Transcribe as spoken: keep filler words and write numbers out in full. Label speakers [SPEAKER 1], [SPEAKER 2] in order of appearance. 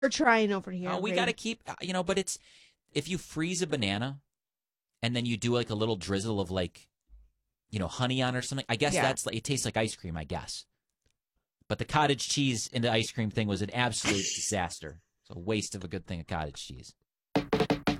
[SPEAKER 1] We're trying over here.
[SPEAKER 2] Oh, we
[SPEAKER 1] Ray.
[SPEAKER 2] got to keep, uh, you know, but it's, if you freeze a banana and then you do like a little drizzle of like, you know, honey on or something, I guess
[SPEAKER 1] Yeah.
[SPEAKER 2] that's like, it tastes like ice cream, I guess. But the cottage cheese in the ice cream thing was an absolute disaster. It's a waste of a good thing of cottage cheese.